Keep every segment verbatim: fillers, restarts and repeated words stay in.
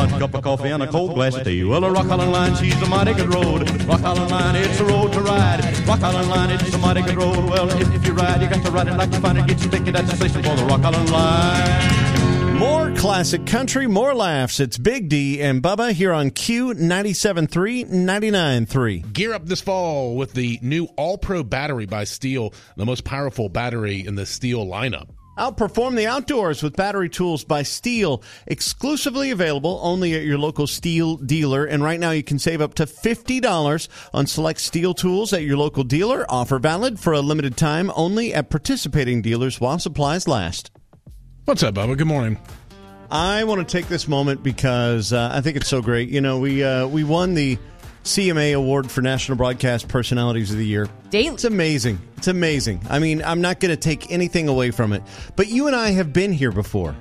hot cup of coffee and a cold glass of tea. Well, a Rock Island Line, she's a mighty good road. Rock Island Line, it's a road to ride. Rock Island Line, it's a mighty good road. Well, if, if you ride, you got to ride it like you find it. Get your ticket at the station for the Rock Island Line. More classic country, more laughs. It's Big D and Bubba here on Q ninety-seven point three, ninety-nine point three. Gear up this fall with the new All-Pro battery by Steel, the most powerful battery in the Steel lineup. Outperform the outdoors with battery tools by Steel. Exclusively available only at your local Steel dealer. And right now you can save up to fifty dollars on select Steel tools at your local dealer. Offer valid for a limited time only at participating dealers while supplies last. What's up, Bubba? Good morning. I want to take this moment because uh, I think it's so great. You know, we uh, we won the C M A Award for National Broadcast Personalities of the Year. Daily. It's amazing. It's amazing. I mean, I'm not going to take anything away from it. But you and I have been here before.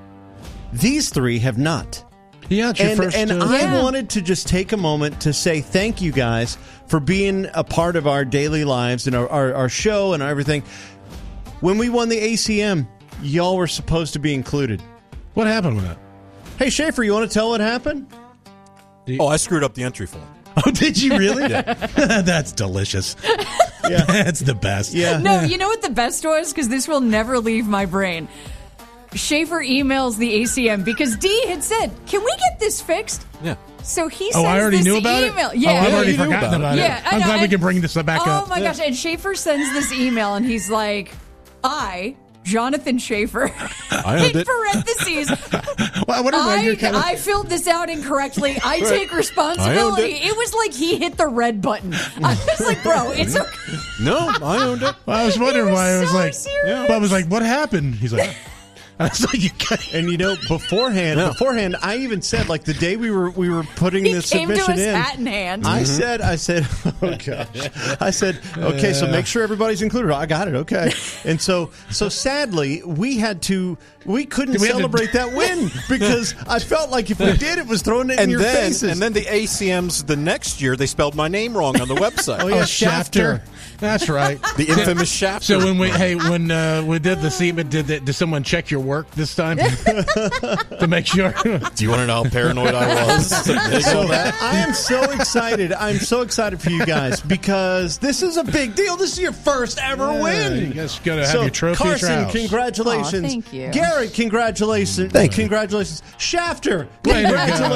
These three have not. Yeah, it's your and, first. And uh, I yeah. wanted to just take a moment to say thank you guys for being a part of our daily lives and our, our, our show and everything. When we won the A C M, y'all were supposed to be included. What happened with that? Hey, Schaefer, you want to tell what happened? Oh, I screwed up the entry form. Oh, did you really? That's delicious. Yeah. That's the best. Yeah. No, you know what the best was? Because this will never leave my brain. Schaefer emails the A C M because Dee had said, can we get this fixed? Yeah. So he Oh, sends I already this knew about email. it? Yeah. Oh, I've Yeah, already you knew forgotten about about it. it. Yeah, I I'm know, glad we and- can bring this back oh up. my gosh. And Schaefer sends this email and he's like, I, Jonathan Schaefer, I owned in it. parentheses, Well, what about your I, kind of- I filled this out incorrectly. I take responsibility. I owned It. was like he hit the red button. I was like, bro, it's okay. No, I owned it. Well, I was wondering was why I was so like, serious. Bob was like, what happened? He's like, I was like, you got And you know, beforehand, Yeah. beforehand, I even said, like the day we were we were putting He the came to submission us in, hat in hand. I said, I said, oh gosh, I said, okay, so make sure everybody's included. I got it, okay. And so, so sadly, we had to, we couldn't We had to- celebrate that win because I felt like if we did, it was throwing it in And your then, faces. and then the A C Ms the next year, they spelled my name wrong on the website. Oh, yeah. oh, Shafter. Shafter. That's right. The infamous Shafter. So when we hey when uh, we did the segment, did that, did someone check your work this time to make sure? Do you want to know how paranoid I was? So I am so excited. I'm so excited for you guys because this is a big deal. This is your first ever Yeah, win. you guys gotta have so your trophy at your Carson, house. congratulations. Aw, thank you. Garrett, congratulations. Thank you. Congratulations. Shafter, Way to go. congratulations.